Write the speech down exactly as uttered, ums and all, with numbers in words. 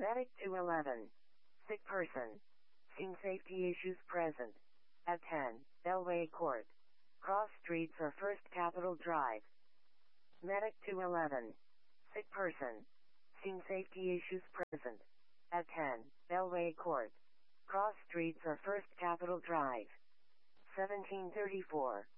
Medic two eleven. Sick person. Seen safety issues present. At ten, Bellway Court. Cross Streets or First Capitol Drive. Medic two eleven. Sick person. Seen safety issues present. At ten, Bellway Court. Cross Streets or First Capitol Drive. seventeen thirty-four.